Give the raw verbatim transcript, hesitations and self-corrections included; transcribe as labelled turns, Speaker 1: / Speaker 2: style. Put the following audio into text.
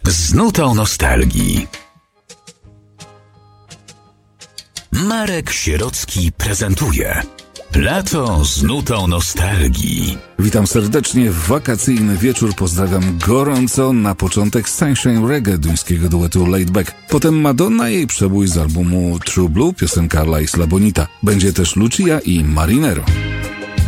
Speaker 1: z nutą nostalgii. Marek Sierocki prezentuje Lato z nutą nostalgii.
Speaker 2: Witam serdecznie w wakacyjny wieczór. Pozdrawiam gorąco. Na początek Sunshine Reggae duńskiego duetu Laid Back. Potem Madonna i jej przebój z albumu True Blue, piosenka La Isla Bonita. Będzie też Lucia i Marinero.